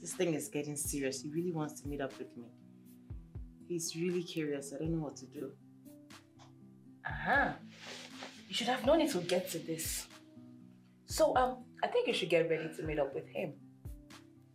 This thing is getting serious. He really wants to meet up with me. He's really curious. I don't know what to do. Uh-huh. You should have known it would get to this. So, I think you should get ready to meet up with him.